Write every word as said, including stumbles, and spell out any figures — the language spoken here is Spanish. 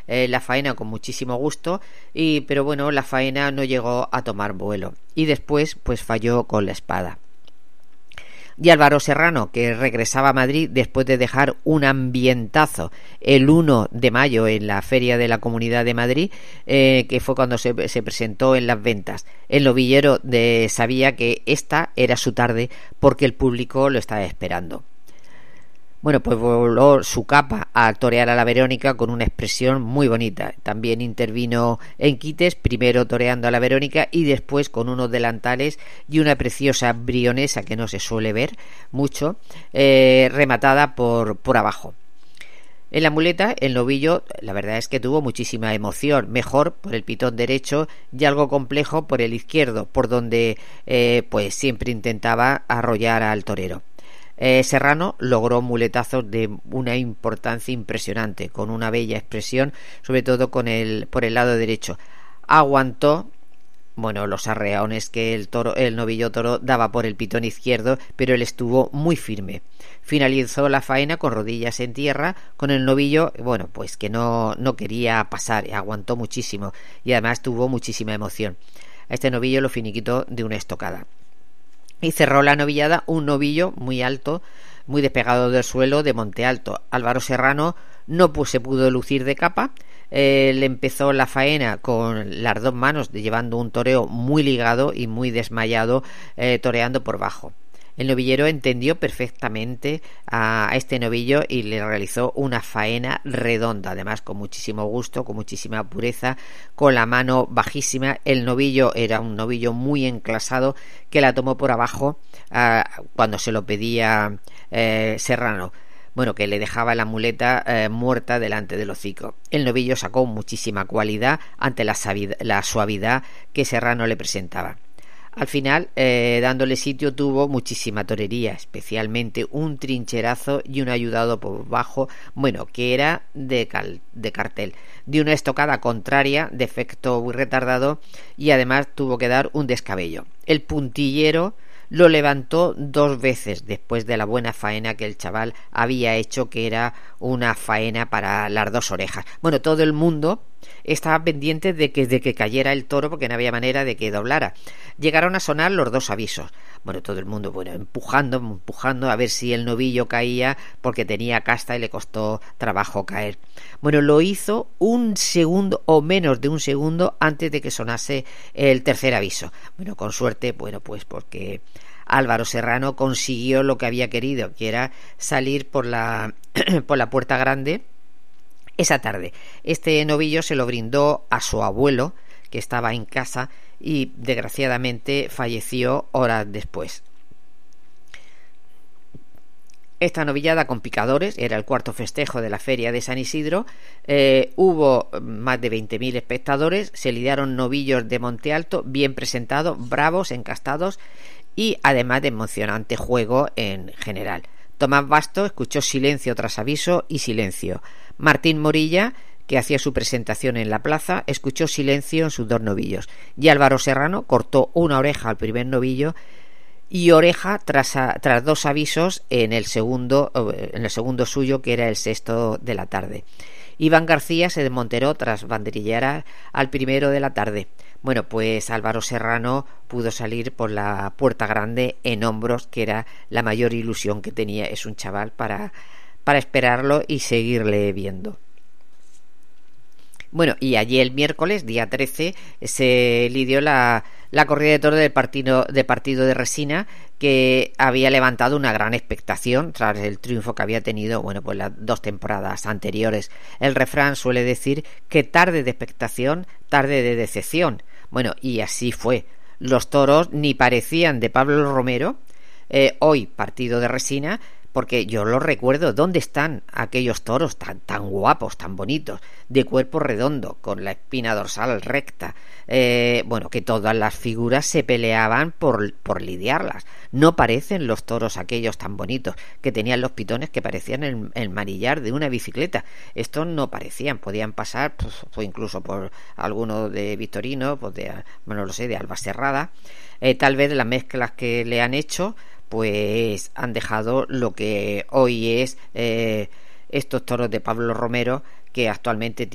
eh, la faena con muchísimo gusto, y pero bueno, la faena no llegó a tomar vuelo y después pues falló con la espada. Y Álvaro Serrano, que regresaba a Madrid después de dejar un ambientazo el uno de mayo en la Feria de la Comunidad de Madrid, eh, que fue cuando se, se presentó en las ventas. El novillero de, sabía que esta era su tarde porque el público lo estaba esperando. Bueno, pues voló su capa a torear a la Verónica con una expresión muy bonita. También intervino en quites, primero toreando a la Verónica y después con unos delantales y una preciosa brionesa que no se suele ver mucho, eh, rematada por, por abajo. En la muleta, el novillo, la verdad es que tuvo muchísima emoción, mejor por el pitón derecho y algo complejo por el izquierdo, por donde eh, pues siempre intentaba arrollar al torero. Eh, Serrano logró muletazos de una importancia impresionante, con una bella expresión, sobre todo con el por el lado derecho. Aguantó, bueno, los arreones que el toro, el novillo toro daba por el pitón izquierdo, pero él estuvo muy firme. Finalizó la faena con rodillas en tierra, con el novillo, bueno, pues que no, no quería pasar, aguantó muchísimo y además tuvo muchísima emoción. A este novillo lo finiquitó de una estocada. Y cerró la novillada un novillo muy alto, muy despegado del suelo, de monte alto. Álvaro Serrano no pues, se pudo lucir de capa. Eh, le empezó la faena con las dos manos, llevando un toreo muy ligado y muy desmayado, eh, toreando por bajo. El novillero entendió perfectamente a este novillo y le realizó una faena redonda, además con muchísimo gusto, con muchísima pureza, con la mano bajísima. El novillo era un novillo muy enclasado que la tomó por abajo uh, cuando se lo pedía eh, Serrano. Bueno, que le dejaba la muleta eh, muerta delante del hocico. El novillo sacó muchísima cualidad ante la, sabi- la suavidad que Serrano le presentaba. Al final, eh, dándole sitio, tuvo muchísima torería, especialmente un trincherazo y un ayudado por bajo, bueno, que era de, cal, de cartel, de una estocada contraria, de efecto muy retardado, y además tuvo que dar un descabello. El puntillero lo levantó dos veces después de la buena faena que el chaval había hecho, que era una faena para las dos orejas. Bueno, todo el mundo estaba pendiente de que, de que cayera el toro porque no había manera de que doblara. Llegaron a sonar los dos avisos. Bueno, todo el mundo, bueno, empujando, empujando a ver si el novillo caía porque tenía casta y le costó trabajo caer. Bueno, lo hizo un segundo o menos de un segundo antes de que sonase el tercer aviso. Bueno, con suerte, bueno, pues porque Álvaro Serrano consiguió lo que había querido, que era salir por la, por la puerta grande. Esa tarde, este novillo se lo brindó a su abuelo, que estaba en casa, y desgraciadamente falleció horas después. Esta novillada con picadores era el cuarto festejo de la feria de San Isidro. Eh, hubo más de veinte mil espectadores, se lidiaron novillos de monte alto, bien presentados, bravos, encastados y además de emocionante juego en general. Tomás Basto escuchó silencio tras aviso y silencio. Martín Morilla, que hacía su presentación en la plaza, escuchó silencio en sus dos novillos. Y Álvaro Serrano cortó una oreja al primer novillo y oreja tras, a, tras dos avisos en el segundo en el segundo suyo, que era el sexto de la tarde. Iván García se desmonteró tras banderillar al primero de la tarde. Bueno, pues Álvaro Serrano pudo salir por la puerta grande en hombros, que era la mayor ilusión que tenía. Es un chaval para, para esperarlo y seguirle viendo. Bueno, y allí el miércoles, día trece, se lidió la, la corrida de toros del partido, de partido de Resina, que había levantado una gran expectación tras el triunfo que había tenido, bueno, pues las dos temporadas anteriores. El refrán suele decir que tarde de expectación, tarde de decepción. Bueno, y así fue. Los toros ni parecían de Pablo Romero. Eh, hoy, partido de Resina, porque yo lo recuerdo. ¿Dónde están aquellos toros tan, tan guapos, tan bonitos, de cuerpo redondo, con la espina dorsal recta? Eh, bueno, que todas las figuras se peleaban por, por lidiarlas. No parecen los toros aquellos tan bonitos, que tenían los pitones que parecían el, el manillar de una bicicleta. Estos no parecían, podían pasar, pues, pues incluso por alguno de Victorino, pues de, bueno, no lo sé, de Alba Serrada. Eh, tal vez las mezclas que le han hecho pues han dejado lo que hoy es eh, estos toros de Pablo Romero, que actualmente